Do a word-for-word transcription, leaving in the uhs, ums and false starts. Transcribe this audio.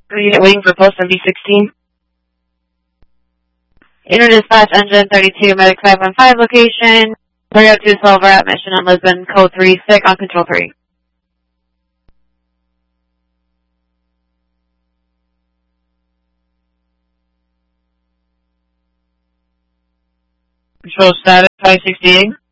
Unit waiting for post M B sixteen. Inter-dispatch engine thirty-two, medic five one five location. three oh two Silver at mission on Lisbon, code three, sick on control three. Control status five sixty-eight.